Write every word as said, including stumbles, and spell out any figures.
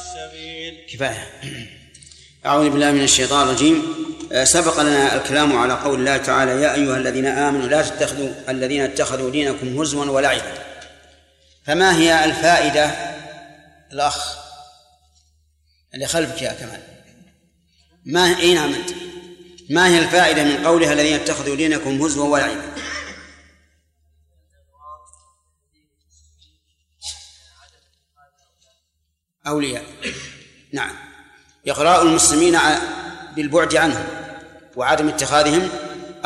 السبيل. كفاية. أعوذ بالله من الشيطان الرجيم. سبق لنا الكلام على قول الله تعالى: يا أيها الذين آمنوا لا تتخذوا الذين اتخذوا دينكم هزوا ولعبا. فما هي الفائدة؟ الأخ اللي خلفك يا كمال، ما أين عملت؟ ما هي الفائدة من قولها الذين اتخذوا دينكم هزوا ولعبا؟ أولياء، نعم، إغراء المسلمين بالبعد عنهم وعدم اتخاذهم